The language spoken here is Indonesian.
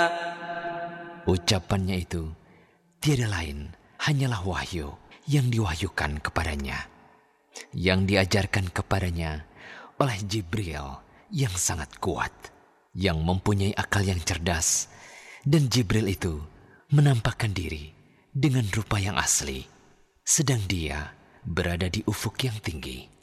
Ucapannya itu tiada lain hanyalah wahyu yang diwahyukan kepadanya, yang diajarkan kepadanya oleh Jibril yang sangat kuat, yang mempunyai akal yang cerdas. Dan Jibril itu menampakkan diri dengan rupa yang asli, sedang dia berada di ufuk yang tinggi.